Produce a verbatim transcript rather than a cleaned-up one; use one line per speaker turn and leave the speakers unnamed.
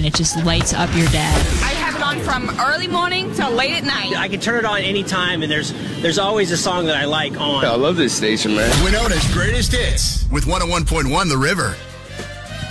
and it just lights up your day.
I have it on from early morning till late at night.
I can turn it on anytime, and there's there's always a song that I like on.
I love this station, man.
Winona's Greatest Hits with one oh one point one The River.